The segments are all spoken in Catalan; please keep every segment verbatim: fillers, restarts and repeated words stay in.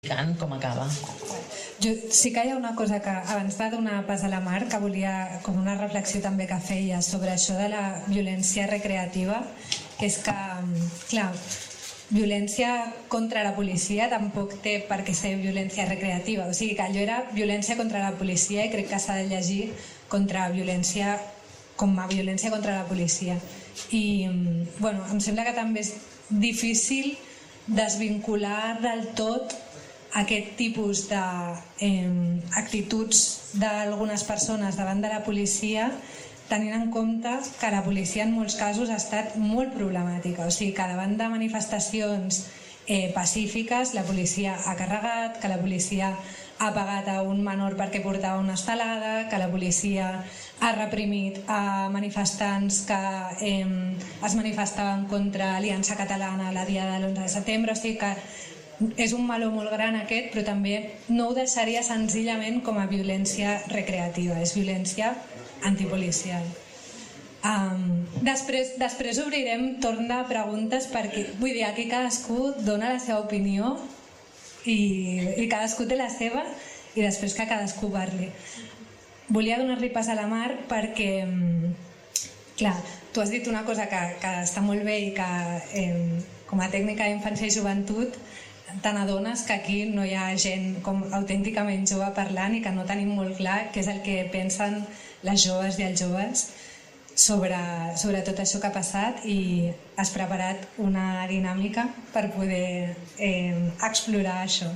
explicant com acaba. Jo, sí que hi ha una cosa que abans de donar pas a la Mar, que volia, com una reflexió també que feia sobre això de la violència recreativa, que és que, clar, violència contra la policia tampoc té per què ser violència recreativa, o sigui que allò era violència contra la policia i crec que s'ha de llegir contra violència com a violència contra la policia. I bueno, em sembla que també és difícil desvincular del tot aquest tipus d'actituds d'algunes persones davant de la policia, tenint en compte que la policia en molts casos ha estat molt problemàtica, o sigui que davant de manifestacions eh, pacífiques la policia ha carregat, que la policia ha pagat a un menor perquè portava una estelada, que la policia ha reprimit a manifestants que eh, es manifestaven contra Aliança Catalana la dia de l'onze de setembre, o sigui que és un meló molt gran aquest, però també no ho deixaria senzillament com a violència recreativa, és violència antipolicial. Um, després, després obrirem torn de preguntes perquè, vull dir, aquí cadascú dona la seva opinió i, i cadascú té la seva i després que cadascú parli. Volia donar-li pas a la Mar perquè, clar, tu has dit una cosa que, que està molt bé i que eh, com a tècnica d'infància i joventut te n'adones que aquí no hi ha gent com autènticament jove parlant i que no tenim molt clar què és el que pensen les joves i els joves sobre, sobre tot això que ha passat, i has preparat una dinàmica per poder eh, explorar això.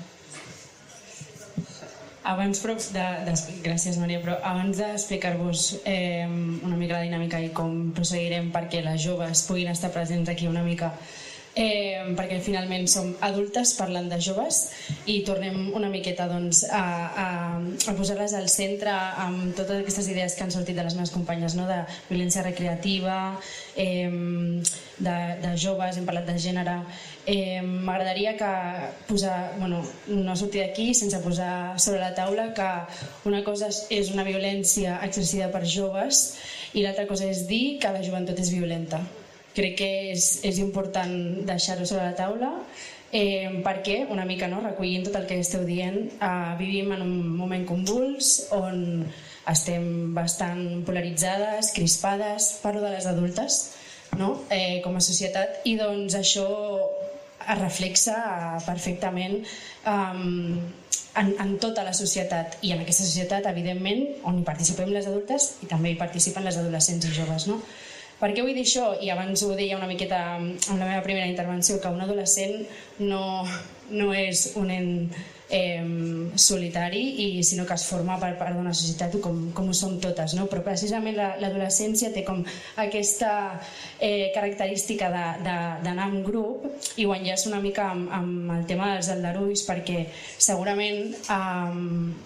Abans, però, de, de, gràcies Maria, però abans d'explicar-vos eh, una mica la dinàmica i com procedirem perquè les joves puguin estar presents aquí una mica, eh, perquè finalment som adultes parlant de joves i tornem una miqueta doncs, a, a, a posar-les al centre amb totes aquestes idees que han sortit de les meves companyes, no? De violència recreativa, eh, de, de joves, hem parlat de gènere. Eh, M'agradaria que posar, bueno, no sortir d'aquí sense posar sobre la taula que una cosa és una violència exercida per joves i l'altra cosa és dir que la joventut és violenta. Crec que és, és important deixar-ho sobre la taula eh, perquè, una mica no, recollint tot el que esteu dient, eh, vivim en un moment convuls on estem bastant polaritzades, crispades, parlo de les adultes, no? eh, com a societat, i doncs això es reflexa perfectament um, en, en tota la societat, i en aquesta societat evidentment on hi participem les adultes i també hi participen les adolescents i joves, no? Per què vull dir això? I abans ho deia una miqueta en la meva primera intervenció, que un adolescent no, no és un nen eh, solitari, i, sinó que es forma per part d'una societat com, com ho som totes, no? Però precisament l'adolescència té com aquesta eh, característica d'anar en grup, i ho enllaço una mica amb, amb el tema dels aldarulls, perquè segurament eh,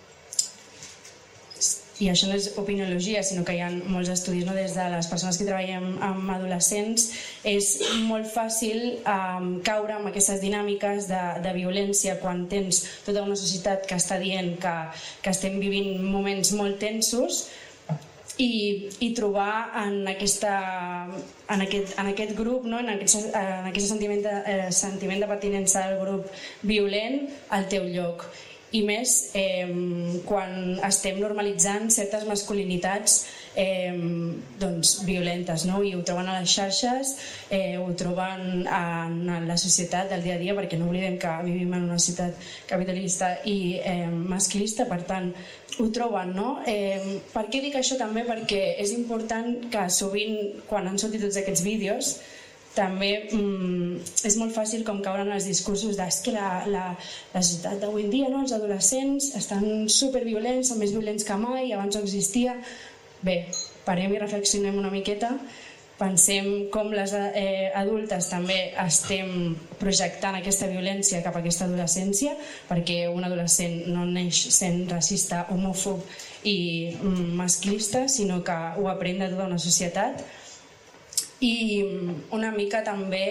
i això no és opiniologia, sinó que hi ha molts estudis, no? Des de les persones que treballem amb adolescents, és molt fàcil um, caure en aquestes dinàmiques de, de violència quan tens tota una societat que està dient que, que estem vivint moments molt tensos, i, i trobar en, aquesta, en, aquest, en aquest grup, no? en, aquest, en aquest sentiment de, eh, sentiment de pertinença al grup violent, el teu lloc. I més eh, quan estem normalitzant certes masculinitats eh, doncs, violentes, no? I ho troben a les xarxes, eh, ho troben en la societat del dia a dia, perquè no oblidem que vivim en una societat capitalista i eh, masclista, per tant ho troben, no? Eh, per què dic això també? Perquè és important que sovint, quan han sortit tots aquests vídeos, també mm, és molt fàcil com caure en els discursos de que la, la, la societat d'avui en dia, no? Els adolescents estan superviolents, són més violents que mai, abans no existia. Bé, parem i reflexionem una miqueta, pensem com les eh, adultes també estem projectant aquesta violència cap a aquesta adolescència, perquè un adolescent no neix sent racista, homòfob i mm, masclista, sinó que ho aprèn de tota una societat. I una mica també,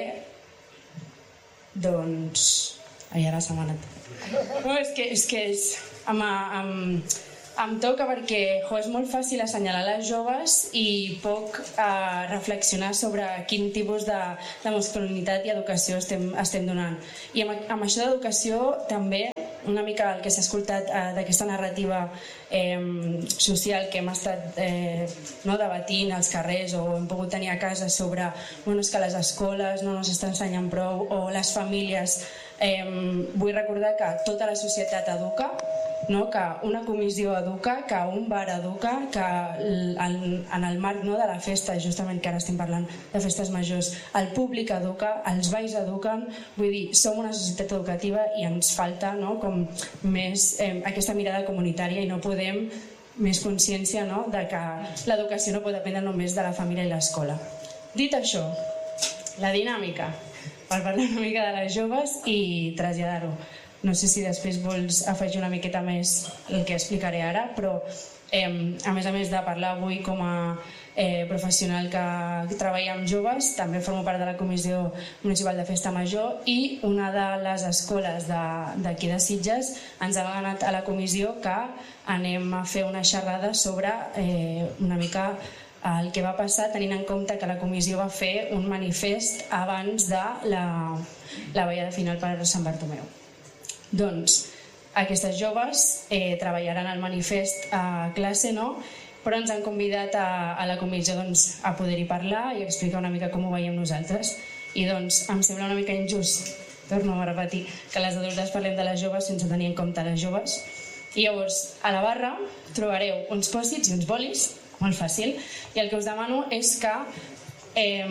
doncs... Ai, ara s'ha anat. No, és que és... que és amb, amb, em toca perquè jo, és molt fàcil assenyalar les joves i poc eh, reflexionar sobre quin tipus de, de masculinitat i educació estem, estem donant. I amb, amb això d'educació també una mica el que s'ha escoltat eh, d'aquesta narrativa eh, social que hem estat eh, no, debatint als carrers o hem pogut tenir a casa sobre bueno, és que les escoles no ens estan ensenyant prou o les famílies. Eh, vull recordar que tota la societat educa, no? Que una comissió educa, que un bar educa, que el, en el marc no, de la festa, justament que ara estem parlant de festes majors, el públic educa, els balls eduquen, vull dir, som una societat educativa i ens falta no, com més eh, aquesta mirada comunitària i no podem més consciència no, de que l'educació no pot dependre només de la família i l'escola. Dit això, la dinàmica, per parlar una mica de les joves i traslladar-ho. No sé si després vols afegir una miqueta més el que explicaré ara, però eh, a més a més de parlar avui com a eh, professional que treballa amb joves, també formo part de la Comissió Municipal de Festa Major i una de les escoles d'aquí de, de Sitges ens ha demanat a la comissió que anem a fer una xerrada sobre eh, una mica el que va passar tenint en compte que la comissió va fer un manifest abans de la, la ballada final per Sant Bartomeu. Doncs aquestes joves eh, treballaran el manifest a classe, no? Però ens han convidat a, a la comissió doncs, a poder-hi parlar i explicar una mica com ho veiem nosaltres. I doncs em sembla una mica injust, torno a repetir, que les adultes parlem de les joves sense tenir en compte les joves. I llavors, a la barra trobareu uns pòssits i uns bolis, molt fàcil, i el que us demano és que eh,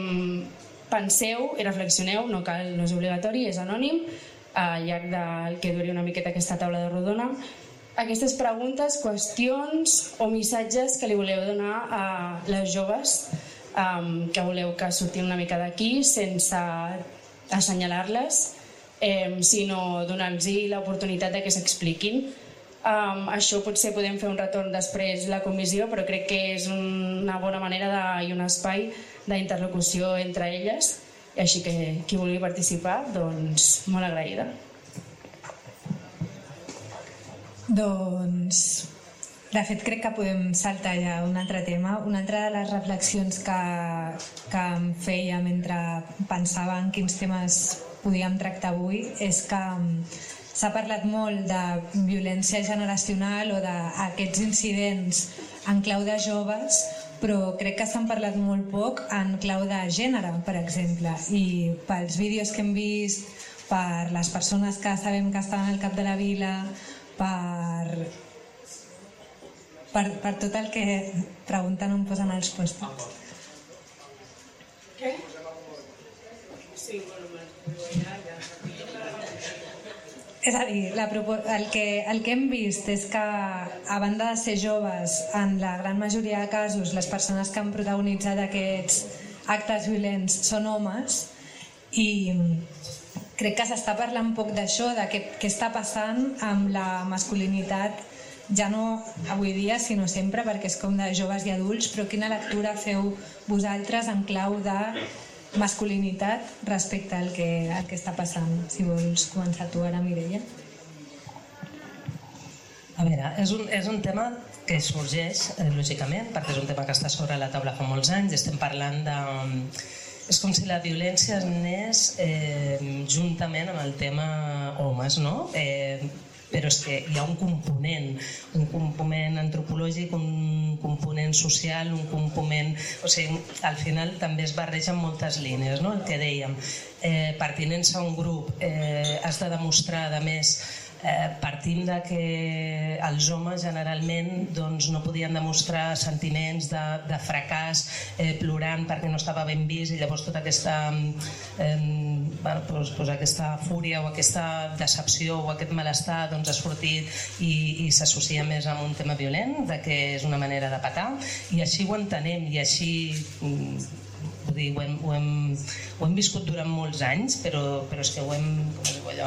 penseu i reflexioneu, no cal, no és obligatori, és anònim, al llarg del que duri una miqueta aquesta taula de rodona, aquestes preguntes, qüestions o missatges que li voleu donar a les joves um, que voleu que surtin una mica d'aquí sense assenyalar-les, eh, sinó donar-los l'oportunitat de que s'expliquin. Um, això potser podem fer un retorn després la comissió, però crec que és una bona manera de, i un espai d'interlocució entre elles. Així que qui vulgui participar, doncs molt agraïda. Doncs, de fet, crec que podem saltar ja a un altre tema. Una altra de les reflexions que, que em feia mentre pensava en quins temes podíem tractar avui és que s'ha parlat molt de violència generacional o d'aquests incidents en clau de joves, però crec que s'han parlat molt poc en clau de gènere, per exemple, i pels vídeos que hem vist, per les persones que sabem que estan al cap de la vila, per, per, per tot el que pregunten on posen els pòstits. Què? Sí, bueno, ja, ja. És a dir, la, el, que, el que hem vist és que, a banda de ser joves, en la gran majoria de casos, les persones que han protagonitzat aquests actes violents són homes i crec que s'està parlant poc d'això, de què, què està passant amb la masculinitat, ja no avui dia, sinó sempre, perquè és com de joves i adults, però quina lectura feu vosaltres en clau de masculinitat respecte al que, al que està passant? Si vols començar tu ara, Mireia. A veure, és un, és un tema que sorgeix, eh, lògicament, perquè és un tema que està sobre la taula fa molts anys. Estem parlant de... És com si la violència anés eh, juntament amb el tema homes, no? Eh, però és que hi ha un component, un component antropològic, un component social, un component... O sigui, al final també es barregen moltes línies, no? El que dèiem, eh, pertinença a un grup, eh, has de demostrar, a més, eh, partim de que els homes generalment doncs, no podien demostrar sentiments de, de fracàs, eh, plorant perquè no estava ben vist, i llavors tota aquesta, eh, bueno, doncs, doncs aquesta fúria o aquesta decepció o aquest malestar doncs, ha sortit i, i s'associa més amb un tema violent, de que és una manera de petar, i així ho entenem, i així... Vull dir, ho, hem, ho, hem, ho hem viscut durant molts anys, però, però és que ho hem, com diu allò,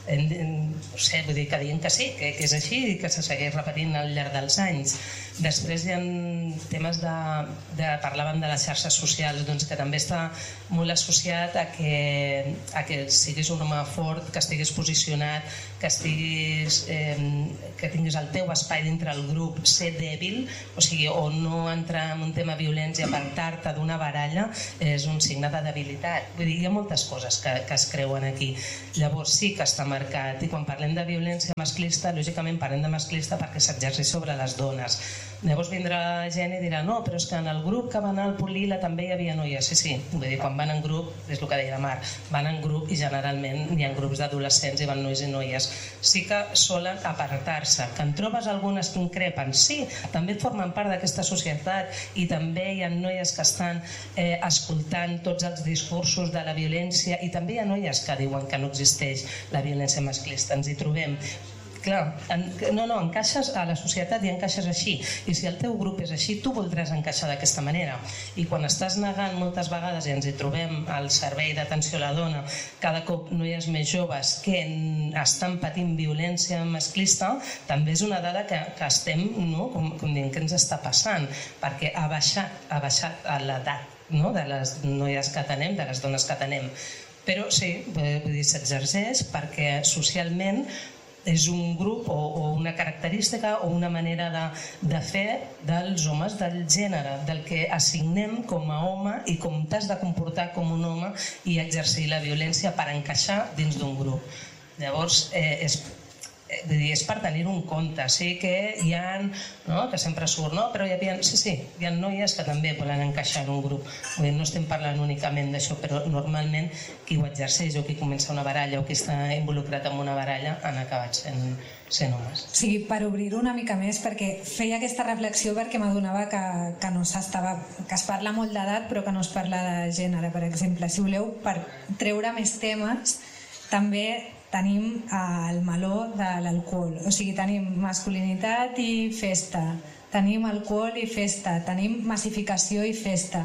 no sé, vull dir que dient que sí, que és així i que se segueix repetint al llarg dels anys. Després hi ha temes de, de parlaven de les xarxes socials, doncs que també està molt associat a que, a que siguis un home fort, que estiguis posicionat, que estiguis eh, que tinguis el teu espai dintre el grup, ser dèbil, o sigui, o no entrar en un tema violents i apartar-te d'una baralla és un signe de debilitat. Vull dir, hi ha moltes coses que, que es creuen aquí. Llavors sí que està marcat, i quan parlem de violència masclista, lògicament parlem de masclista perquè s'exerceix sobre les dones. Llavors vindrà gent i dirà no, però és que en el grup que va anar al Polila també hi havia noies. Sí, sí, vull dir, quan van en grup, és el que deia la Mar, van en grup i generalment hi ha grups d'adolescents i van nois i noies. Sí que solen apartar-se. Que en trobes algunes que increpen? Sí, també formen part d'aquesta societat i també hi ha noies que estan eh, escoltant tots els discursos de la violència i també hi ha noies que diuen que no existeix la violència masclista. Ens hi trobem. Clar, en, no, no, encaixes a la societat i encaixes així, i si el teu grup és així, tu voldràs encaixar d'aquesta manera, i quan estàs negant moltes vegades, i ens hi trobem al servei d'atenció a la dona, cada cop noies més joves que estan patint violència masclista, també és una dada que, que estem, no? com, com dient, que ens està passant, perquè ha baixat, ha baixat l'edat, no? de les noies que atenem, de les dones que atenem, però sí, vull dir, s'exerceix perquè socialment és un grup o, o una característica o una manera de, de fer dels homes, del gènere, del que assignem com a home i com t'has de comportar com un home i exercir la violència per encaixar dins d'un grup. Llavors, eh, és, eh, dir, és per tenir un compte. Sí que hi ha, no, que sempre surt, no? Però hi havia, sí, sí, hi ha noies que també volen encaixar en un grup. Vull dir, no estem parlant únicament d'això, però normalment qui ho exerceix o qui comença una baralla o qui està involucrat en una baralla han acabat sent, sent homes. O sigui, per obrir-ho una mica més, perquè feia aquesta reflexió perquè m'adonava que, que no s'estava, que es parla molt d'edat però que no es parla de gènere, per exemple. Si voleu, per treure més temes, també tenim el meló de l'alcohol, o sigui, tenim masculinitat i festa, tenim alcohol i festa, tenim massificació i festa.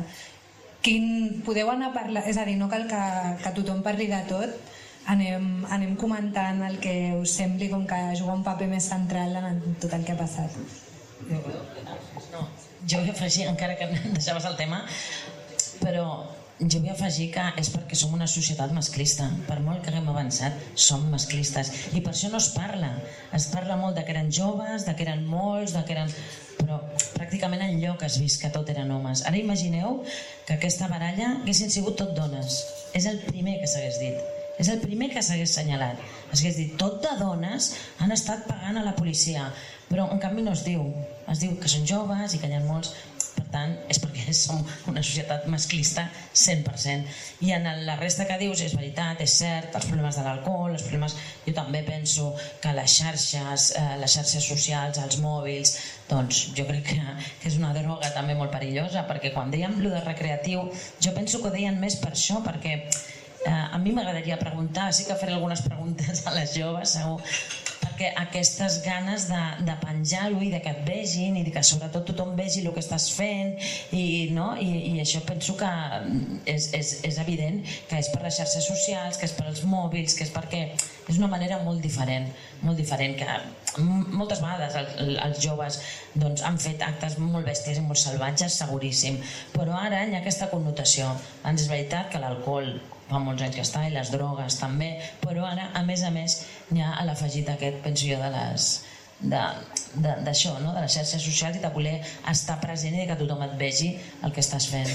Quin... Podeu anar a parlar, és a dir, no cal que, que tothom parli de tot, anem, anem comentant el que us sembli, com que juga un paper més central en tot el que ha passat. No, jo vull afegir, encara que deixaves el tema, però jo vull afegir que és perquè som una societat masclista. Per molt que haguem avançat, som masclistes. I per això no es parla. Es parla molt de que eren joves, de que eren molts, de que eren... però pràcticament enlloc has vist que tot eren homes. Ara imagineu que aquesta baralla haguessin sigut tot dones. És el primer que s'hagués dit. És el primer que s'hagués assenyalat. S'hagués dit, tot de dones han estat pagant a la policia. Però en canvi no es diu. Es diu que són joves i que hi ha molts... Per tant, és perquè som una societat masclista cent per cent. I en la resta que dius és veritat, és cert, els problemes de l'alcohol, els problemes... Jo també penso que les xarxes, eh, les xarxes socials, els mòbils, doncs jo crec que, que és una droga també molt perillosa, perquè quan dèiem allò de recreatiu, jo penso que ho deien més per això, perquè eh, a mi m'agradaria preguntar, sí que faré algunes preguntes a les joves, segur, perquè aquestes ganes de, de penjar-ho i de que et vegin i de que sobretot tothom vegi el que estàs fent i, no? I, i això penso que és, és, és evident que és per les xarxes socials, que és per als mòbils, que és perquè és una manera molt diferent, molt diferent que moltes vegades els, els joves doncs, han fet actes molt bèsties i molt salvatges, seguríssim, però ara hi ha aquesta connotació. Doncs és veritat que l'alcohol fa molts anys que està, i les drogues també, però ara, a més a més, hi ha l'afegit aquest, penso jo, de les d'això, no? De les xarxes socials i de voler estar present i que tothom et vegi el que estàs fent.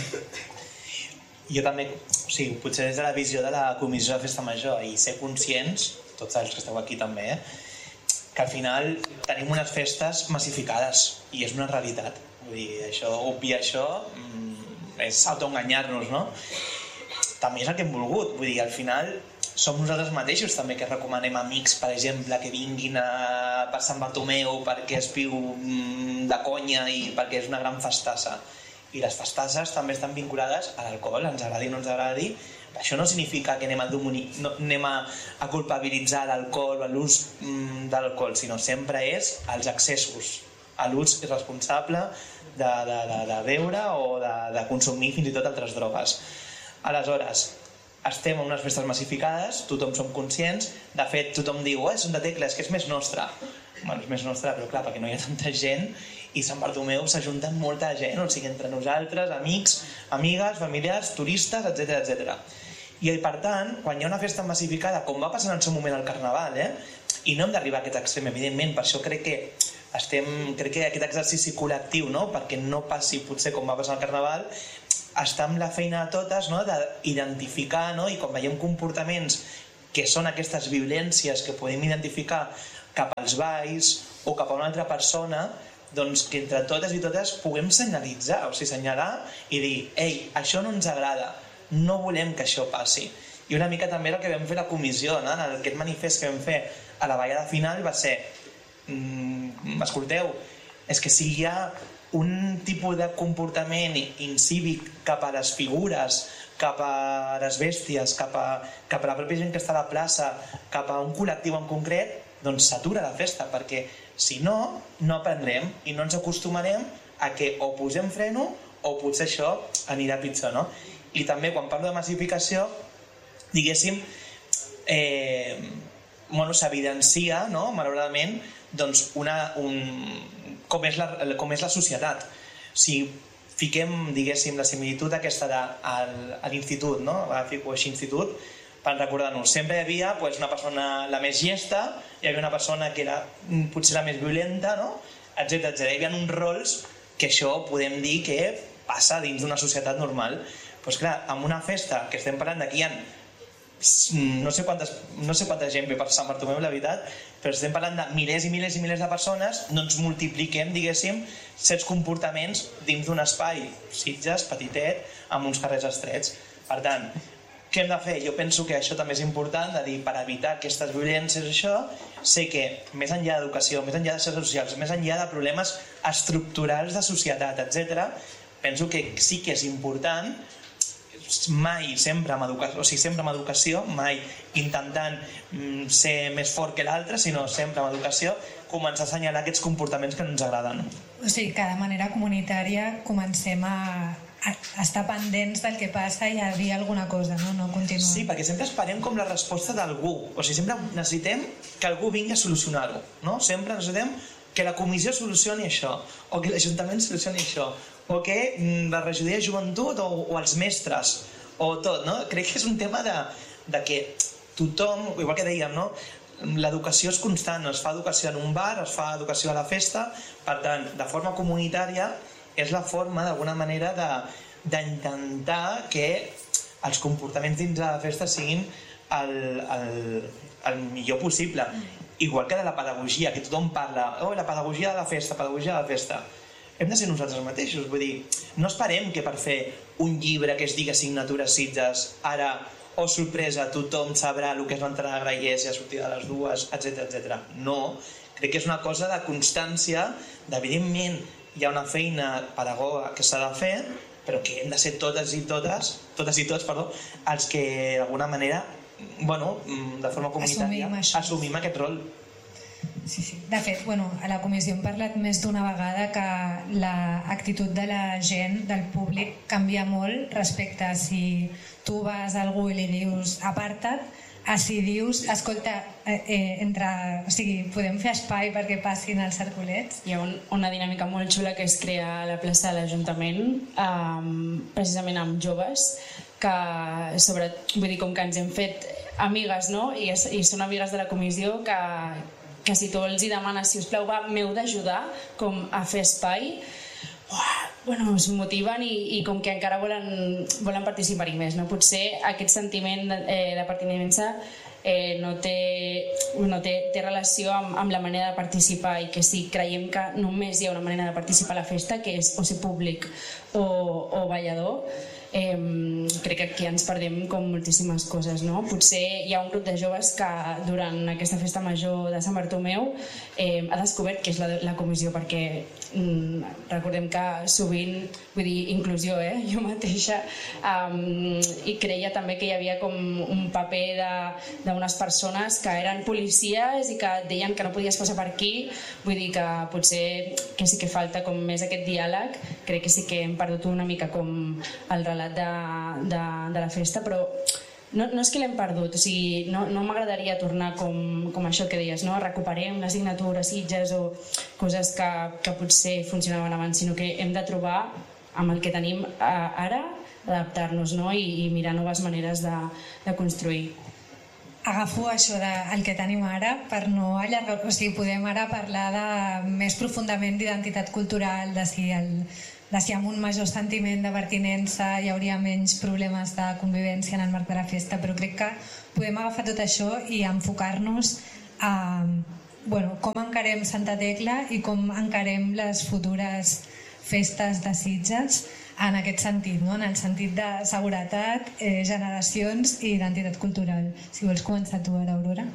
Jo també, o sigui, potser des de la visió de la comissió de festa major i ser conscients, tots els que esteu aquí també, eh, que al final tenim unes festes massificades i és una realitat. Vull dir, això, obviar això és autoenganyar-nos, no? També és el que hem volgut, vull dir, al final som nosaltres mateixos també que recomanem amics, per exemple, que vinguin a, per Sant Bartomeu perquè es viu de conya i perquè és una gran festassa. I les festasses també estan vinculades a l'alcohol, ens agradi o no ens agradi. Això no significa que anem a, domini, no, anem a, a culpabilitzar l'alcohol o l'ús mm, de l'alcohol, sinó sempre és els excessos, a l'ús irresponsable de, de, de, de beure o de, de consumir fins i tot altres drogues. Aleshores, estem en unes festes massificades, tothom som conscients, de fet tothom diu, eh, Santa Tecla, és que és més nostra. Bueno, és més nostra, però clar, perquè no hi ha tanta gent, i Sant Bartomeu s'ajunten molta gent, o sigui, entre nosaltres, amics, amigues, familiars, turistes, etcètera, etcètera. I per tant, quan hi ha una festa massificada, com va passar en el seu moment al Carnaval, eh? I no hem d'arribar a aquest extrem, evidentment, per això crec que estem, crec que aquest exercici col·lectiu, no? Perquè no passi potser com va passar al Carnaval, està amb la feina de totes, no? D'identificar, no? I quan veiem comportaments que són aquestes violències que podem identificar cap als balls o cap a una altra persona, doncs que entre totes i totes puguem senyalitzar, o sigui, senyalar i dir, ei, això no ens agrada, no volem que això passi. I una mica també el que vam fer a la comissió, no? En aquest manifest que vam fer a la ballada final va ser, mm, escolteu, és que si hi ha un tipus de comportament incívic cap a les figures, cap a les bèsties, cap a, cap a la pròpia gent que està a la plaça, cap a un col·lectiu en concret, doncs s'atura la festa, perquè si no, no aprendrem i no ens acostumarem a que o posem freno o potser això anirà pitjor, no? I també quan parlo de massificació, diguéssim, eh, bueno, s'evidencia, no? Malauradament, doncs una, un, com, és la, com és la societat. Si fiquem, diguéssim, la similitud aquesta de, al, a l'institut, no? A fico així institut, per recordar-nos, sempre hi havia pues, una persona la més llesta, hi havia una persona que era potser la més violenta, no? etcètera, etcètera. Hi havia uns rols que això podem dir que passa dins d'una societat normal. Doncs clar, en una festa que estem parlant d'aquí hi ha no sé, quantes, no sé quanta gent ve per Sant Bartomeu, la veritat, però estem parlant de milers i milers i milers de personnes, doncs multipliquem, diguéssim, certs comportaments dins d'un espai, Sitges, petitet, amb uns carrers estrets. Per tant, què hem de fer? Jo penso que això també és important, de dir, per evitar aquestes violències, això, sé que més enllà d'educació, més enllà de xarxes socials, més enllà de problemes estructurals de societat, etcètera, penso que sí que és important, mai sempre amb educació, o sigui, sempre amb educació, mai intentant mm, ser més fort que l'altre, sinó sempre amb educació, començar a assenyalar aquests comportaments que no ens agraden. O sigui, que de manera comunitària comencem a a estar pendents del que passa i a dir alguna cosa, no? No continuar. Sí, perquè sempre esperem com la resposta d'algú, o sigui, sempre necessitem que algú vingui a solucionar-ho, no? Sempre necessitem que la comissió solucioni això, o que l'Ajuntament solucioni això, o que la regidoria de joventut o, o els mestres, o tot, no? Crec que és un tema de, de que tothom, igual que dèiem, no? L'educació és constant, es fa educació en un bar, es fa educació a la festa, per tant, de forma comunitària, és la forma, d'alguna manera, d'intentar que els comportaments dins de la festa siguin el, el, el millor possible. Igual que de la pedagogia, que tothom parla, oh, la pedagogia de la festa, pedagogia de la festa. Hem de ser nosaltres mateixos, vull dir, no esperem que per fer un llibre que es digui assignatura Sitges, ara, oh sorpresa, tothom sabrà el que és l'entrada a Grallers i la sortida de les dues, etcètera, etcètera. No, crec que és una cosa de constància, d'evidentment, hi ha una feina pedagoga que s'ha de fer, però que hem de ser totes i totes, totes i tots, perdó, els que d'alguna manera, bueno, de forma comunitària, assumim, assumim aquest rol. Sí, sí. De fet, bueno, a la comissió hem parlat més d'una vegada que l'actitud de la gent, del públic, canvia molt respecte a si tu vas a algú i li dius aparta't, a si dius, escolta, eh, eh, entre, o sigui, podem fer espai perquè passin els circulets? Hi ha un, una dinàmica molt xula que es crea a la plaça de l'Ajuntament, um, precisament amb joves, que sobre, vull dir, com que ens hem fet amigues, no? I, i són amigues de la comissió, que, que si tu els hi demanes, si us plau, va, m'heu d'ajudar com a fer espai, uah, bueno, es motiven i, i com que encara volen, volen participar-hi més, no? Potser aquest sentiment de, eh, de pertinença eh, no, té, no té, té relació amb, amb la manera de participar, i que si creiem que només hi ha una manera de participar a la festa, que és o ser públic o, o ballador, eh, crec que aquí ens perdem com moltíssimes coses, no? Potser hi ha un grup de joves que durant aquesta festa major de Sant Bartomeu eh, ha descobert que és la, la comissió, perquè mm, recordem que sovint, vull dir, inclusió, eh? Jo mateixa, um, i creia també que hi havia com un paper d'unes persones que eren policies i que deien que no podies passar per aquí, vull dir que potser que sí que falta com més aquest diàleg. Crec que sí que hem perdut una mica com el relat de, de, de la festa, però no, no és que l'hem perdut, o sigui, no, no m'agradaria tornar com, com això que deies, no? Recuperem l'assignatura, Sitges o coses que, que potser funcionaven abans, sinó que hem de trobar amb el que tenim ara, adaptar-nos, no? I, i mirar noves maneres de, de construir. Agafo això del que tenim ara per no allargar, o sigui, podem ara parlar de, més profundament d'identitat cultural, de si el de si amb un major sentiment de pertinença hi hauria menys problemes de convivència en el marc de la festa, però crec que podem agafar tot això i enfocar-nos a bueno, com encarem Santa Tecla i com encarem les futures festes de Sitges en aquest sentit, no? En el sentit de seguretat, eh, generacions i identitat cultural. Si vols començar tu ara, Aurora.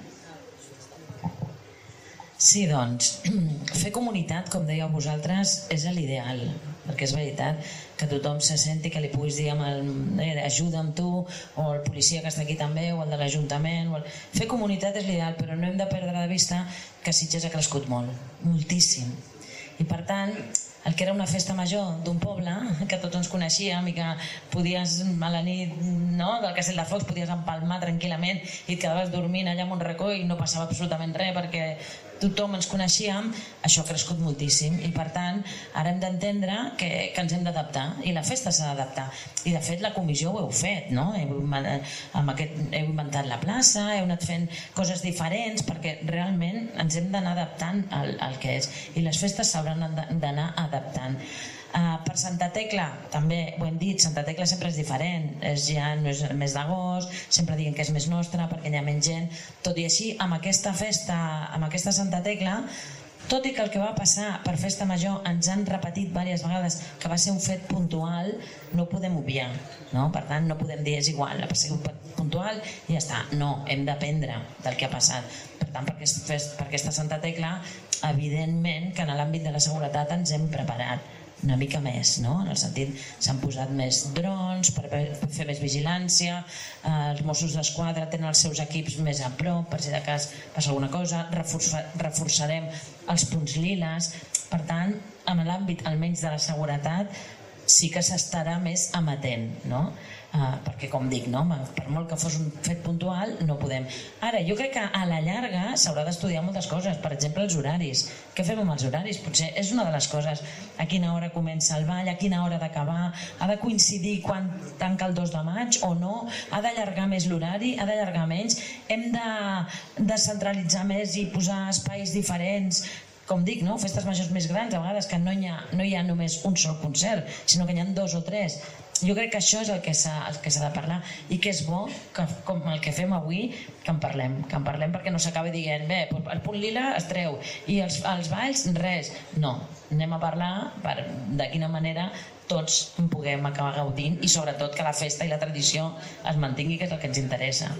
Sí, doncs, fer comunitat, com dèieu vosaltres, és l'ideal, perquè és veritat que tothom se senti que li puguis dir amb el, eh, ajuda amb tu, o el policia que està aquí també, o el de l'Ajuntament. El... Fer comunitat és l'ideal, però no hem de perdre de vista que Sitges ha crescut molt, moltíssim. I per tant, el que era una festa major d'un poble, que tots ens coneixíem i que podies a la nit, no, del Castell de Focs podies empalmar tranquil·lament i et quedaves dormint allà en un racó i no passava absolutament res perquè tothom ens coneixíem, això ha crescut moltíssim i per tant ara hem d'entendre que, que ens hem d'adaptar i la festa s'ha d'adaptar i de fet la comissió ho heu fet, no? Heu, amb aquest, heu inventat la plaça, heu anat fent coses diferents perquè realment ens hem d'anar adaptant al, al que és i les festes s'hauran d'anar adaptant. Uh, per Santa Tecla, també ho hem dit, Santa Tecla sempre és diferent, és ja no és el mes d'agost, sempre diguem que és més nostra perquè hi ha menys gent, tot i així amb aquesta festa, amb aquesta Santa Tecla, tot i que el que va passar per Festa Major ens han repetit diverses vegades que va ser un fet puntual, no ho podem obviar, no? Per tant no podem dir és igual, ha sigut puntual i ja està, no, hem d'aprendre del que ha passat. Per tant, per aquesta Santa Tecla, evidentment que en l'àmbit de la seguretat ens hem preparat una mica més, no? En el sentit s'han posat més drons per fer més vigilància, els Mossos d'Esquadra tenen els seus equips més a prop per si de cas passa alguna cosa, reforçarem els punts liles, per tant en l'àmbit almenys de la seguretat sí que s'estarà més amatent, no? Uh, perquè com dic, no? Per molt que fos un fet puntual no podem. Ara, jo crec que a la llarga s'haurà d'estudiar moltes coses, per exemple els horaris. Què fem amb els horaris? Potser és una de les coses, a quina hora comença el ball, a quina hora d'acabar, ha de coincidir quan tanca el dos de maig o no, ha d'allargar més l'horari, ha d'allargar menys, hem de descentralitzar més i posar espais diferents, com dic, no? Festes majors més grans, a vegades que no hi ha, no hi ha només un sol concert, sinó que n'hi ha dos o tres. Jo crec que això és el que s'ha de parlar i que és bo, que, com el que fem avui, que en parlem, que en parlem perquè no s'acabi dient, bé, el punt lila es treu i els, els balls res. No, anem a parlar per, de quina manera tots en puguem acabar gaudint i sobretot que la festa i la tradició es mantingui, que és el que ens interessa.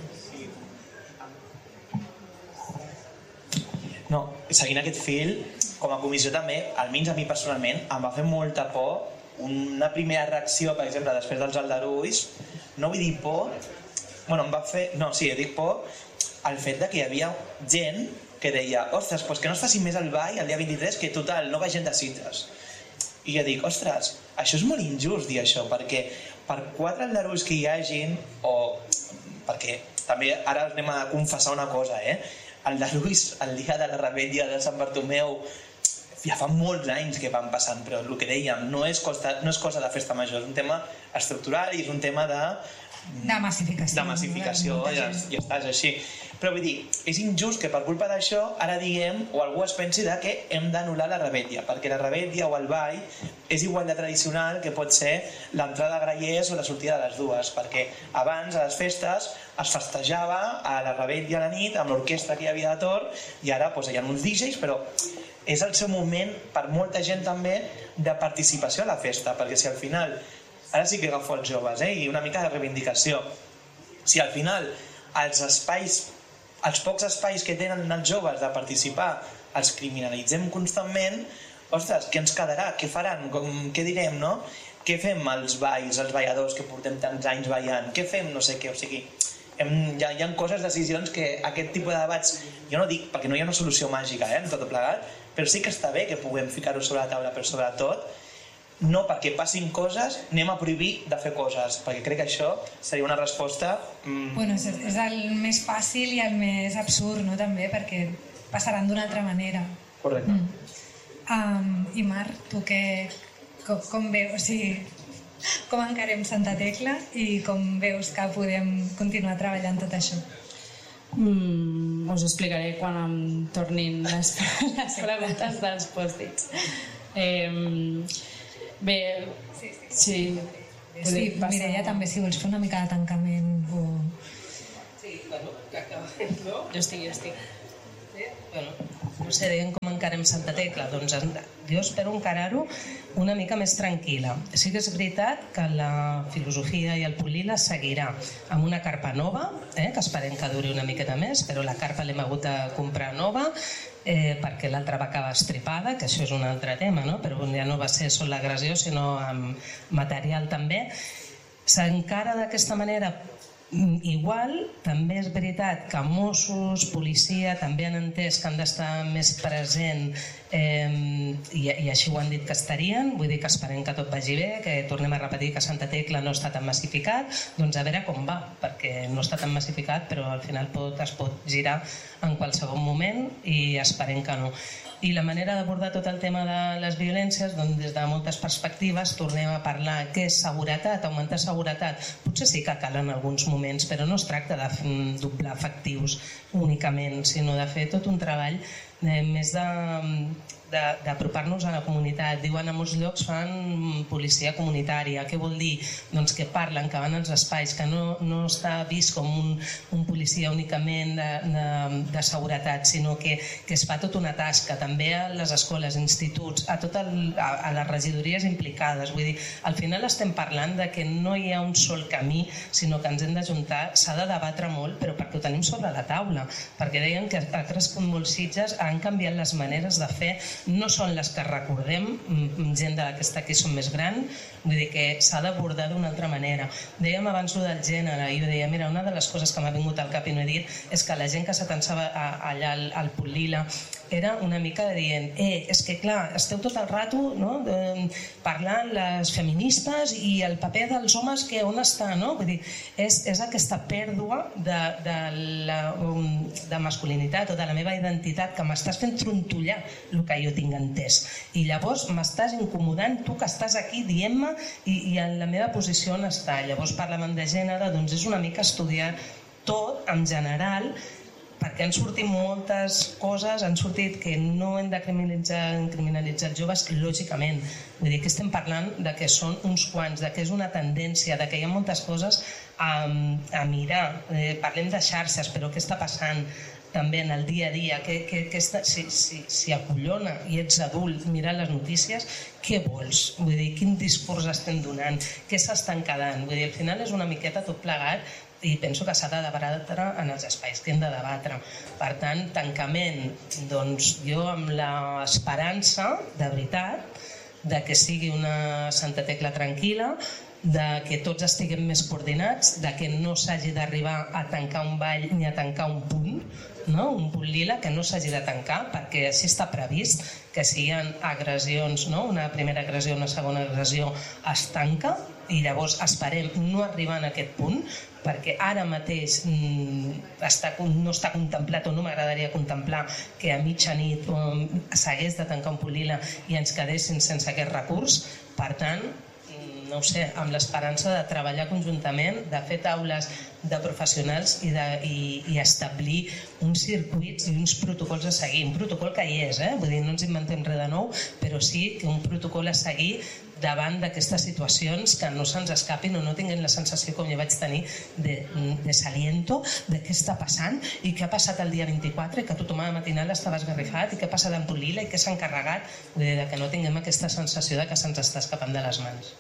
No, seguint aquest fil, com a comissió també, almenys a mi personalment, em va fer molta por una primera reacció, per exemple, després dels aldarulls, no vull dir por, bueno, em va fer, no, sí, dic por, el fet de que hi havia gent que deia, ostres, doncs que no es faci més el ball el dia vint-i-tres, que total, no va gent de Sitges. I jo dic, ostres, això és molt injust dir això, perquè per quatre aldarulls que hi hagin, o perquè també ara anem a confessar una cosa, eh? Aldarulls el dia de la Revetlla de Sant Bartomeu, ja fa molts anys que van passant, però el que dèiem no és cosa, no és cosa de festa major, és un tema estructural i és un tema de... De massificació. De massificació, ja, ja està, és així. Però vull dir, és injust que per culpa d'això ara diguem, o algú es pensi de que hem d'anul·lar la Revetlla, perquè la Revetlla o el ball és igual de tradicional que pot ser l'entrada a Grallers o la sortida de les dues, perquè abans a les festes es festejava a la Revetlla a la nit amb l'orquestra que hi havia de Tor i ara doncs, hi ha uns D Js, però és el seu moment per molta gent també de participació a la festa, perquè si al final, ara sí que agafo els joves, eh, i una mica de reivindicació, si al final els espais, els pocs espais que tenen els joves de participar els criminalitzem constantment, ostres, què ens quedarà? Què faran? Com, què direm, no? Què fem els balls, els balladors que portem tants anys ballant? Què fem? No sé què, o sigui... Hem, hi, ha, hi ha coses, decisions que aquest tipus de debats, jo no dic perquè no hi ha una solució màgica, eh, en tot plegat, però sí que està bé que puguem ficar-ho sobre la taula, però sobretot no perquè passin coses anem a prohibir de fer coses, perquè crec que això seria una resposta... Mm... Bueno, és, és el més fàcil i el més absurd, no? També, perquè passaran d'una altra manera. Correcte. Mm. Um, I Mar, tu què, com, com veus, o sigui, com encarem Santa Tecla i com veus que podem continuar treballant tot això? Mm, us ho explicaré quan em tornin les, les preguntes dels pòstits. Eh, bé, sí, sí. sí, sí Mireia, també, si vols fer una mica de tancament o... Sí, bueno, que acabem, no? Jo estic, jo estic. Sí, bueno, no sé, deien com encarem Santa Tecla, doncs jo espero encarar-ho una mica més tranquil·la. Sí que és veritat que la filosofia i el Pol·lila seguirà amb una carpa nova, eh, que esperem que duri una miqueta més, però la carpa l'hem hagut de comprar nova, eh, perquè l'altra va acabar estripada, que això és un altre tema, no? Però ja no va ser sol l'agressió, sinó amb material també. S'encara d'aquesta manera igual. També és veritat que Mossos, policia, també han entès que han d'estar més present eh, i, i així ho han dit que estarien, vull dir que esperem que tot vagi bé, que tornem a repetir que Santa Tecla no està tan massificat, doncs a veure com va, perquè no està tan massificat però al final pot, es pot girar en qualsevol moment i esperem que no. I la manera d'abordar tot el tema de les violències, doncs des de moltes perspectives tornem a parlar què és seguretat, augmentar seguretat. Potser sí que cal en alguns moments, però no es tracta de doblar efectius únicament, sinó de fer tot un treball eh, més de... d'apropar-nos a la comunitat. Diuen a molts llocs fan policia comunitària. Què vol dir? Doncs que parlen, que van als espais, que no, no està vist com un, un policia únicament de, de, de seguretat, sinó que, que es fa tota una tasca, també a les escoles, instituts, a, tot el, a, a les regidories implicades. Vull dir, al final estem parlant de que no hi ha un sol camí, sinó que ens hem d'ajuntar, s'ha de debatre molt, però perquè ho tenim sobre la taula, perquè deien que ha crescut molt Sitges, han canviat les maneres de fer, no són les que recordem, gent de la que està aquí són més gran, vull dir que s'ha d'abordar d'una altra manera. Dèiem abans lo del gènere, i jo deia, mira, una de les coses que m'ha vingut al cap i no he dit és que la gent que s'atensava allà al, al Pol·lila era una mica dient, eh, és que clar, esteu tot el rato, no, de, parlant les feministes i el paper dels homes que on està, no? Vull dir, és, és aquesta pèrdua de, de, la, de masculinitat o de la meva identitat que m'estàs fent trontollar el que jo tinc entès. I llavors m'estàs incomodant, tu que estàs aquí dient-me i, i en la meva posició on està. Llavors parlàvem de gènere, doncs és una mica estudiar tot en general, perquè han sortit moltes coses, han sortit que no hem de criminalitzar, criminalitzar joves, lògicament. Vull dir que estem parlant de que són uns quants, de que és una tendència, de que hi ha moltes coses a, a mirar. Eh, parlem de xarxes, però què està passant també en el dia a dia? Que, que, que està, si, si, si acollona i ets adult mirant les notícies, què vols? Vull dir, quin discurs estem donant? Què s'estan quedant? Vull dir, al final és una miqueta tot plegat i penso que s'ha de debatre en els espais que hem de debatre. Per tant, tancament, doncs jo amb l'esperança, de veritat, de que sigui una Santa Tecla tranquil·la, de que tots estiguem més coordinats, de que no s'hagi d'arribar a tancar un ball ni a tancar un punt, no? Un punt lila que no s'hagi de tancar, perquè així està previst que si hi ha agressions, no? Una primera agressió, una segona agressió, es tanca i llavors esperem no arribar a aquest punt, perquè ara mateix mm, està, no està contemplat o no m'agradaria contemplar que a mitja nit um, s'hagués de tancar un punt lila i ens quedessin sense aquest recurs. Per tant, no ho sé, amb l'esperança de treballar conjuntament, de fer taules de professionals i, de, i, i establir uns circuits i uns protocols a seguir. Un protocol que hi és, eh? Vull dir, no ens inventem res de nou, però sí que un protocol a seguir davant d'aquestes situacions que no se'ns escapin o no tinguin la sensació, com jo vaig tenir, de, de saliento, de què està passant i què ha passat el dia vint-i-quatre, que tothom a la matinal estava esgarrifat i què ha passat en Pol·lila i què s'ha encarregat. Vull dir, que no tinguem aquesta sensació de que se'ns està escapant de les mans.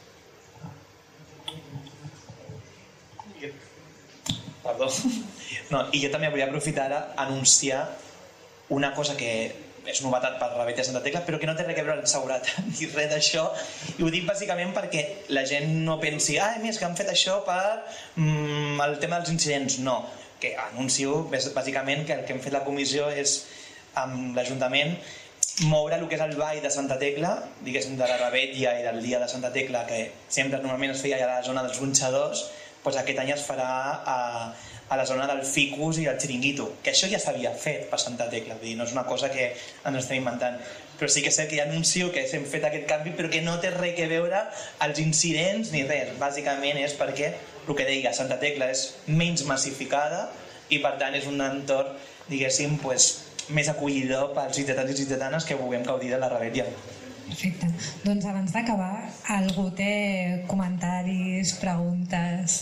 Perdó. No, i jo també volia aprofitar a anunciar una cosa que és novetat per la B T Santa Tecla, però que no té res a veure amb seguretat ni res d'això, i ho dic bàsicament perquè la gent no pensi, ah, més que han fet això per mm, el tema dels incidents. No, que anuncio bàsicament que el que hem fet la comissió és amb l'Ajuntament moure el que és el ball de Santa Tecla, diguéssim, de la Revetlla i del dia de Santa Tecla, que sempre normalment es feia a la zona dels Bunxadors, doncs aquest any es farà a, a la zona del Ficus i el Xiringuito, que això ja s'havia fet per Santa Tecla, vull dir, no és una cosa que ens estem inventant. Però sí que és cert que ja anuncio que hem fet aquest canvi, però que no té res a veure els incidents ni res. Bàsicament és perquè, el que deia, Santa Tecla és menys massificada i per tant és un entorn, diguéssim, pues, més acollidor pels ciutadans i ciutadanes que vulguem gaudir de la Revetlla. Perfecte. Doncs abans d'acabar, algú té comentaris, preguntes?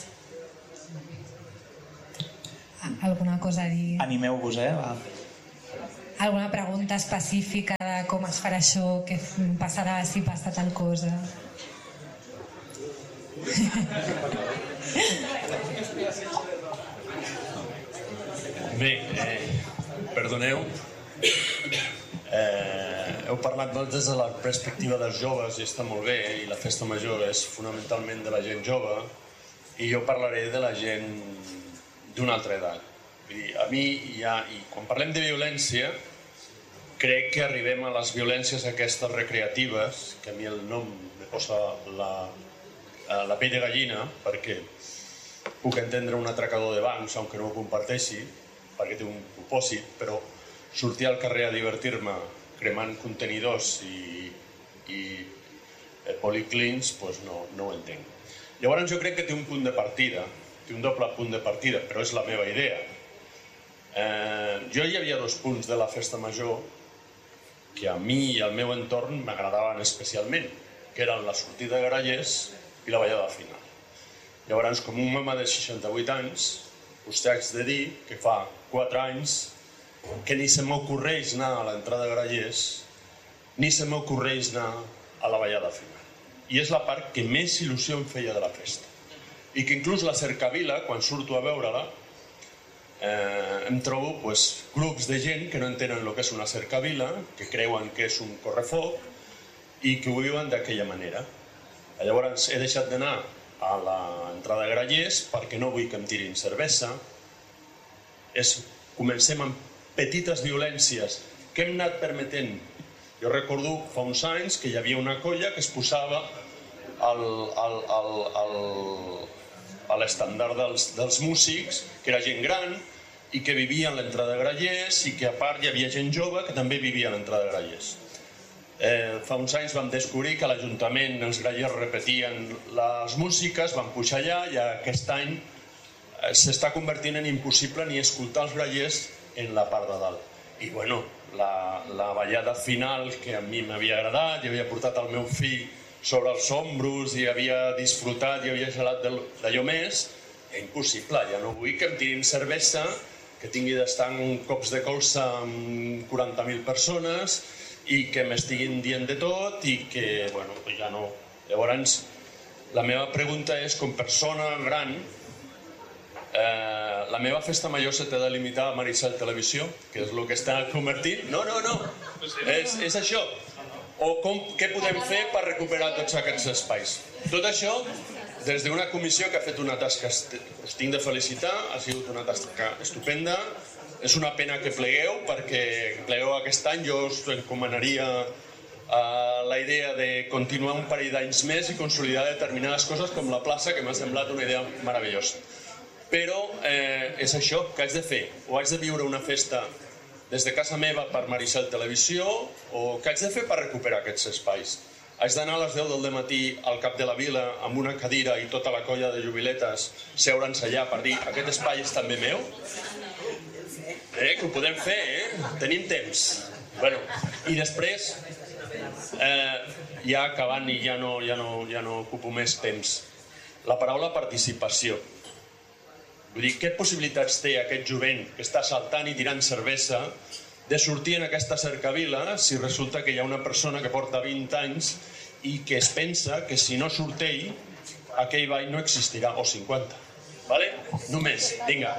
Alguna cosa a dir? Animeu-vos, eh? Va. Alguna pregunta específica de com es farà això, què passarà si passa tal cosa? Bé, eh, perdoneu, eh, heu parlat molt des de la perspectiva dels joves i està molt bé, i la festa major és fonamentalment de la gent jove, i jo parlaré de la gent d'una altra edat. Vull dir, a mi hi ha, i quan parlem de violència, crec que arribem a les violències aquestes recreatives, que a mi el nom me posa la, la pell de gallina, perquè puc entendre un atracador de bancs, aunque no ho comparteixi, perquè té un propòsit, però sortir al carrer a divertir-me cremant contenidors i, i policlins, doncs no, no ho entenc. Llavors jo crec que té un punt de partida, té un doble punt de partida, però és la meva idea. Eh, jo hi havia dos punts de la festa major que a mi i al meu entorn m'agradaven especialment, que eren la sortida de Grallers i la ballada final. Llavors, com un home de seixanta-vuit anys, us haig de dir que fa quatre anys que ni se m'ocorreix anar a l'entrada de Grallers ni se m'ocorreix anar a la ballada final. I és la part que més il·lusió em feia de la festa. I que inclús la cercavila, quan surto a veure-la, eh, em trobo pues, grups de gent que no entenen el que és una cercavila, que creuen que és un correfoc i que ho viuen d'aquella manera. Llavors he deixat d'anar a l'entrada de Grallers perquè no vull que em tirin cervesa. És, comencem amb petites violències que hem anat permetent. Jo recordo fa uns anys que hi havia una colla que es posava al, al, al, al, a l'estandard dels, dels músics, que era gent gran i que vivia a l'entrada de Grallers i que a part hi havia gent jove que també vivia a l'entrada de Grallers. Eh, fa uns anys vam descobrir que a l'Ajuntament els grallers repetien les músiques, vam pujar allà i aquest any eh, s'està convertint en impossible ni escoltar els grallers en la part de dalt. I bueno, la, la ballada final que a mi m'havia agradat, i havia portat el meu fill sobre els ombros i havia disfrutat i havia gelat d'allò més, és impossible, ja no vull que em tirin cervesa, que tingui d'estar en cops de colza amb quaranta mil persones i que m'estiguin dient de tot i que, bueno, ja no. Llavors, la meva pregunta és, com persona gran, eh, la meva festa major se t'ha de limitar a Maricel Televisió, que és el que està convertint? No, no, no, és, és això. O com, què podem fer per recuperar tots aquests espais? Tot això, des d'una comissió que ha fet una tasca, us tinc de felicitar, ha sigut una tasca estupenda. És una pena que plegueu, perquè plegueu aquest any. Jo us encomanaria uh, la idea de continuar un parell d'anys més i consolidar determinades coses com la plaça, que m'ha semblat una idea meravellosa. Però eh, és això que haig de fer. O haig de viure una festa des de casa meva per Maricel Televisió, o què haig de fer per recuperar aquests espais? Haig d'anar a les deu del matí al cap de la vila amb una cadira i tota la colla de jubiletes seure'ns allà per dir aquest espai és també meu? Eh, que ho podem fer, eh? Tenim temps. Bueno, i després, eh, ja acabant i ja no, ja, no, ja no ocupo més temps, la paraula participació. Vull dir, què possibilitats té aquest jovent que està saltant i tirant cervesa de sortir en aquesta cercavila si resulta que hi ha una persona que porta vint anys i que es pensa que si no surt ell, aquell ball no existirà, o cinquanta. Vale? Només, vinga.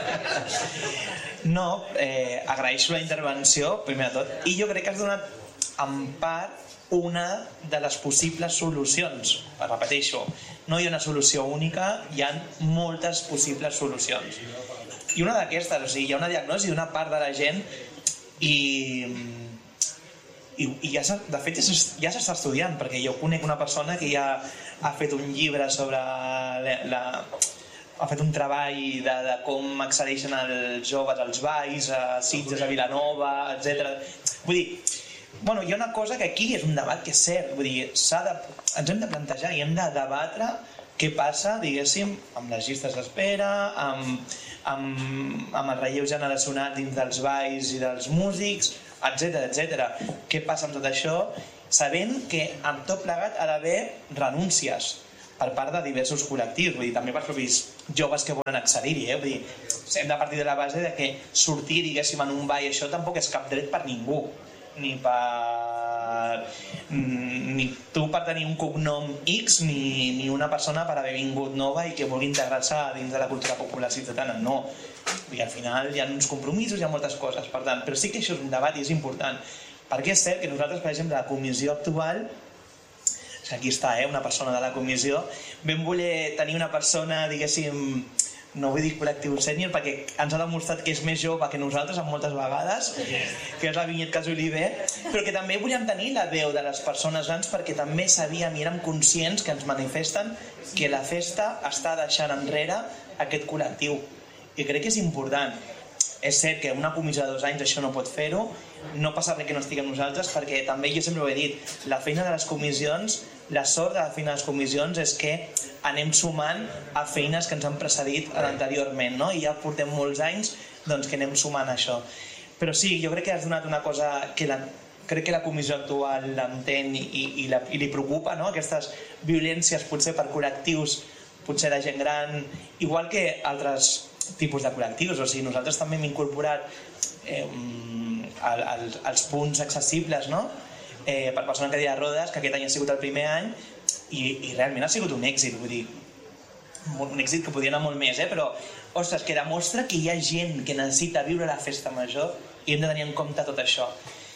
No, eh, agraeixo la intervenció, primer de tot, i jo crec que has donat en part, una de les possibles solucions. Repeteixo, no hi ha una solució única, hi ha moltes possibles solucions. I una d'aquestes, o sigui, hi ha una diagnosi d'una part de la gent i, i, i ja de fet ja s'està estudiant, perquè jo conec una persona que ja ha fet un llibre sobre la, la ha fet un treball de, de com accedeixen els joves als balls, a Sitges, a Vilanova, etcètera. Vull dir, bueno, hi ha una cosa que aquí és un debat que és cert, vull dir, de, ens hem de plantejar i hem de debatre què passa, diguéssim, amb les llistes d'espera, amb, amb, amb el relleu generacional dins dels balls i dels músics, etcètera, etcètera. Què passa amb tot això? Sabent que amb tot plegat ha d'haver renúncies per part de diversos col·lectius, vull dir, també per propis joves que volen accedir-hi, eh? Vull dir, hem de partir de la base de que sortir, diguéssim, en un ball, això tampoc és cap dret per ningú, ni per... ni tu per tenir un cognom X, ni, ni una persona per haver vingut nova i que vulgui integrar-se dins de la cultura popular ciutadana, no. Vull dir, al final hi ha uns compromisos, hi ha moltes coses, per tant, però sí que això és un debat i és important, perquè és cert que nosaltres, per exemple, la comissió actual, aquí està, eh, una persona de la comissió, vam voler tenir una persona, diguéssim, no vull dir col·lectiu sènior, perquè ens ha demostrat que és més jove que nosaltres en moltes vegades, que és la Vinyet Casoliver, però que també volíem tenir la veu de les persones grans perquè també sabíem i érem conscients que ens manifesten que la festa està deixant enrere aquest col·lectiu. I crec que és important. És cert que una comissió de dos anys això no pot fer-ho, no passa res que no estiguem nosaltres, perquè també jo sempre ho he dit, la feina de les comissions, la sort de la feina de les comissions és que anem sumant a feines que ens han precedit anteriorment, no? I ja portem molts anys doncs, que anem sumant això. Però sí, jo crec que has donat una cosa que la, crec que la comissió actual l'entén i, i, la, i li preocupa, no? Aquestes violències potser per col·lectius, potser de gent gran, igual que altres tipus de col·lectius, o sigui, nosaltres també hem incorporat eh, el, el, els punts accessibles, no? Eh, per persona en cadira de rodes, que aquest any ha sigut el primer any i, i realment ha sigut un èxit, vull dir, un èxit que podria anar molt més, eh? Però, ostres, que demostra que hi ha gent que necessita viure la festa major i hem de tenir en compte tot això.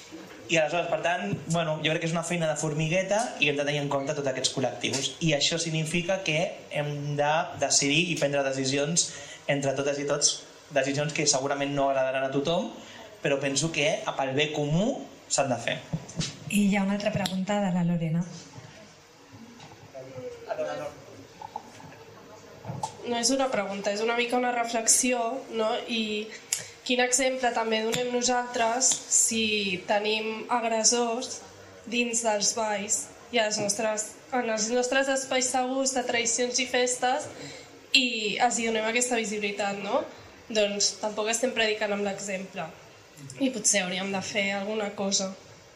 I aleshores, per tant, bueno, jo crec que és una feina de formigueta i hem de tenir en compte tots aquests col·lectius. I això significa que hem de decidir i prendre decisions entre totes i tots, decisions que segurament no agradaran a tothom, però penso que pel bé comú s'han de fer. I hi ha una altra pregunta de la Lorena. No és una pregunta, és una mica una reflexió, no? I quin exemple també donem nosaltres si tenim agressors dins dels balls i als nostres, en els nostres espais segurs de tradicions i festes i els donem aquesta visibilitat, no? Doncs tampoc estem predicant amb l'exemple i potser hauríem de fer alguna cosa.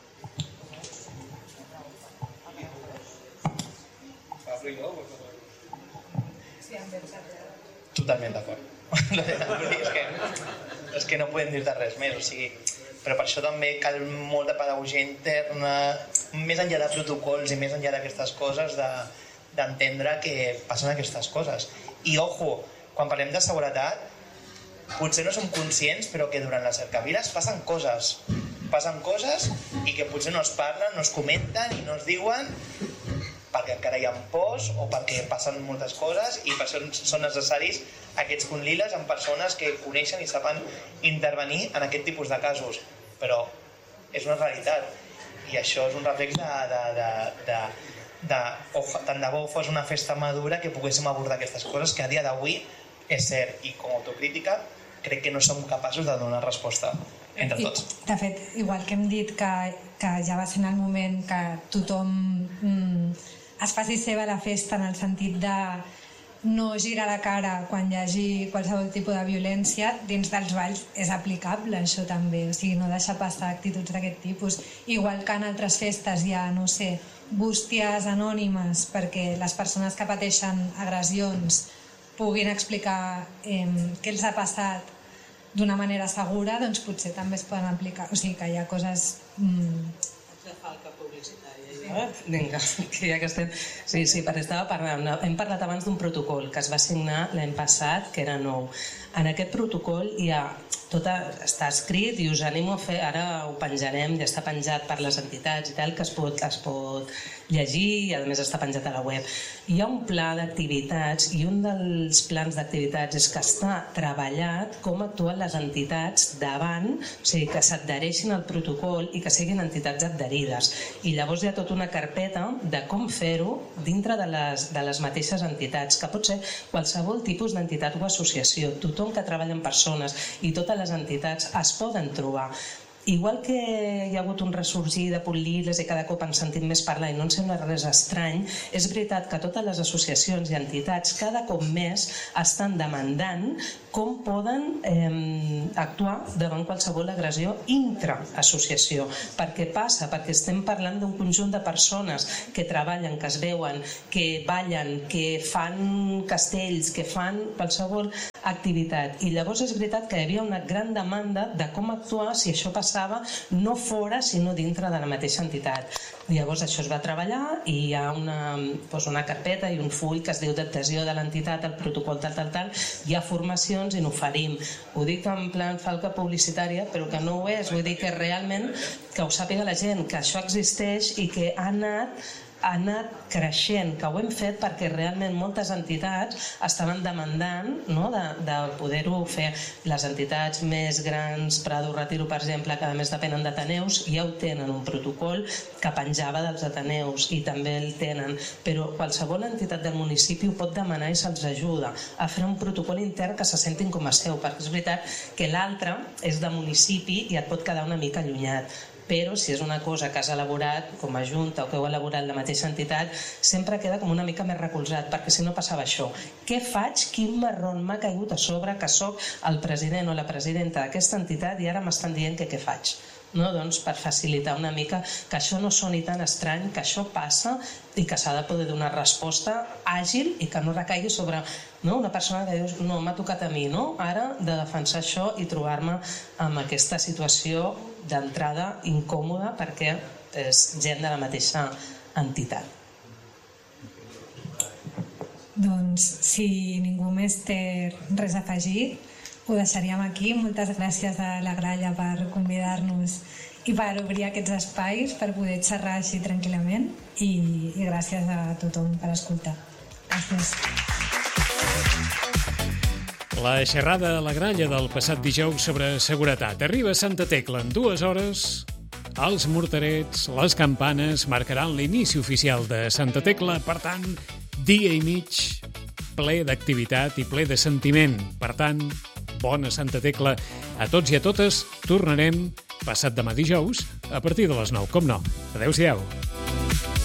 Totalment d'acord. és, que, és que no podem dir-te res més, o sigui, però per això també cal molta pedagogia interna, més enllà de protocols i més enllà d'aquestes coses, d'entendre de, que passen aquestes coses. I ojo, quan parlem de seguretat, potser no som conscients, però que durant les cercaviles passen coses. Passen coses i que potser no es parlen, no es comenten i no es diuen perquè encara hi ha pors o perquè passen moltes coses i per això són necessaris aquests punts liles amb persones que coneixen i saben intervenir en aquest tipus de casos. Però és una realitat i això és un reflex de... de, de, de De, o, tant de bo fos una festa madura que poguéssim abordar aquestes coses que a dia d'avui és cert i com a autocrítica crec que no som capaços de donar resposta entre tots. I, de fet, igual que hem dit que, que ja va ser en el moment que tothom mm, es faci seva la festa en el sentit de no girar la cara quan hi hagi qualsevol tipus de violència, dins dels balls és aplicable això també, o sigui, no deixar passar actituds d'aquest tipus. Igual que en altres festes hi ha, no sé, bústies anònimes perquè les persones que pateixen agressions puguin explicar eh, què els ha passat d'una manera segura, doncs potser també es poden aplicar, o sigui que hi ha coses... Mm... de falca publicitària. Vinga, que ja que estem... Sí, sí, perquè estava parlant... Hem parlat abans d'un protocol que es va signar l'any passat, que era nou. En aquest protocol hi ha tota, està escrit i us animo a fer, ara ho penjarem, ja està penjat per les entitats i tal, que es pot, es pot llegir i a més està penjat a la web. Hi ha un pla d'activitats i un dels plans d'activitats és que està treballat com actuen les entitats davant, o sigui, que s'adhereixin al protocol i que siguin entitats adherides. I llavors hi ha tota una carpeta de com fer-ho dintre de les, de les mateixes entitats, que pot ser qualsevol tipus d'entitat o associació. Tothom que treballa amb persones i totes les entitats es poden trobar. Igual que hi ha hagut un ressorgir de poliles i cada cop ens sentim més parlar i no ens sembla res estrany, és veritat que totes les associacions i entitats cada cop més estan demandant com poden eh, actuar davant qualsevol agressió intra-associació. Per què passa? Perquè estem parlant d'un conjunt de persones que treballen, que es veuen, que ballen, que fan castells, que fan qualsevol activitat. I llavors és veritat que hi havia una gran demanda de com actuar si això passava no fora sinó dintre de la mateixa entitat. Llavors això es va treballar i hi ha una, doncs una carpeta i un full que es diu d'adhesió de l'entitat al protocol tal, tal, tal. Hi ha formacions i n'oferim. Ho dic en plan falca publicitària, però que no ho és. Vull dir que realment que ho sàpiga la gent, que això existeix i que ha anat ha anat creixent, que ho hem fet perquè realment moltes entitats estaven demandant, no, de, de poder-ho fer. Les entitats més grans, Prado, Retiro, per exemple, que a més depenen d'Ateneus, ja ho tenen, un protocol que penjava dels Ateneus i també el tenen, però qualsevol entitat del municipi ho pot demanar i se'ls ajuda a fer un protocol intern que se sentin com a seu, perquè és veritat que l'altre és de municipi i et pot quedar una mica allunyat. Però si és una cosa que has elaborat com a junta o que heu elaborat la mateixa entitat, sempre queda com una mica més recolzat, perquè si no passava això. Què faig? Quin marron m'ha caigut a sobre que sóc el president o la presidenta d'aquesta entitat i ara m'estan dient que què faig? No? Doncs per facilitar una mica que això no soni tan estrany, que això passa i que s'ha de poder donar resposta àgil i que no recaigui sobre, no, una persona que dius no, m'ha tocat a mi, no? Ara de defensar això i trobar-me amb aquesta situació d'entrada incòmoda perquè és gent de la mateixa entitat. Doncs si ningú més té res a afegir, ho deixaríem aquí. Moltes gràcies a la Gralla per convidar-nos i per obrir aquests espais per poder xerrar així tranquil·lament i, i gràcies a tothom per escoltar. Gràcies. La xerrada a la Gralla del passat dijous sobre seguretat arriba a Santa Tecla en dues hores. Els morterets, les campanes marcaran l'inici oficial de Santa Tecla, per tant, dia i mig ple d'activitat i ple de sentiment. Per tant, bona Santa Tecla a tots i a totes. Tornarem passat demà dijous a partir de les nou, com no. Adéu-siau.